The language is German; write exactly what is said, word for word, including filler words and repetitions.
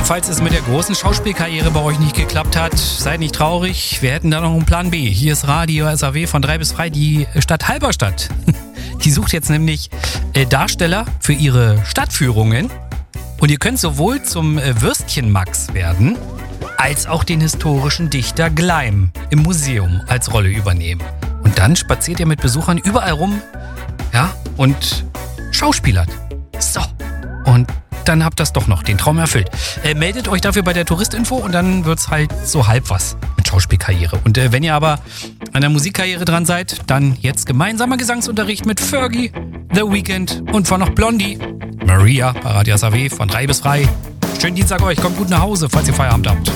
falls es mit der großen Schauspielkarriere bei euch nicht geklappt hat, seid nicht traurig. Wir hätten da noch einen Plan B. Hier ist Radio S A W von drei bis frei, die Stadt Halberstadt. Die sucht jetzt nämlich äh, Darsteller für ihre Stadtführungen. Und ihr könnt sowohl zum äh, Würstchen-Max werden, als auch den historischen Dichter Gleim im Museum als Rolle übernehmen. Und dann spaziert ihr mit Besuchern überall rum, ja, und schauspielert. So. Und dann habt das doch noch den Traum erfüllt. Äh, meldet euch dafür bei der Touristinfo und dann wird's halt so halb was mit Schauspielkarriere. Und äh, wenn ihr aber an der Musikkarriere dran seid, dann jetzt gemeinsamer Gesangsunterricht mit Fergie, The Weeknd und von noch Blondie. Maria bei Radio S A W von drei bis frei. Schönen Dienstag euch, kommt gut nach Hause, falls ihr Feierabend habt.